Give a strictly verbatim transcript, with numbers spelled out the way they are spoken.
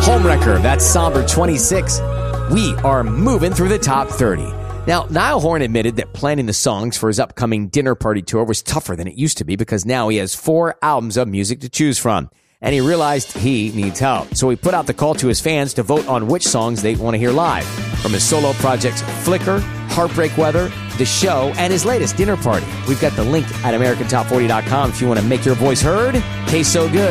Homewrecker, that's somber twenty-six. We are moving through the top thirty. Now, Niall Horan admitted that planning the songs for his upcoming dinner party tour was tougher than it used to be because now he has four albums of music to choose from. And he realized he needs help. So he put out the call to his fans to vote on which songs they want to hear live. From his solo projects Flicker, Heartbreak Weather, The Show, and his latest dinner party. We've got the link at American Top forty dot com if you want to make your voice heard. Hey, so good.